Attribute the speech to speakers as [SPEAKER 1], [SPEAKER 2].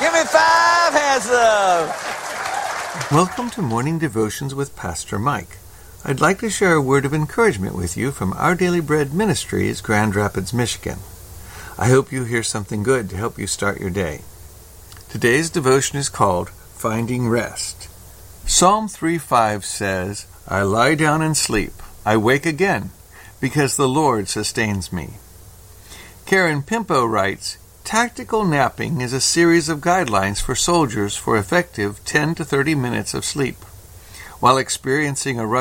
[SPEAKER 1] Give me 5 hands up.
[SPEAKER 2] Welcome to Morning Devotions with Pastor Mike. I'd like to share a word of encouragement with you from Our Daily Bread Ministries, Grand Rapids, Michigan. I hope you hear something good to help you start your day. Today's devotion is called Finding Rest. Psalm 3:5 says, I lie down and sleep. I wake again, because the Lord sustains me. Karen Pimpo writes, Tactical napping is a series of guidelines for soldiers for effective 10 to 30 minutes of sleep. While experiencing a rush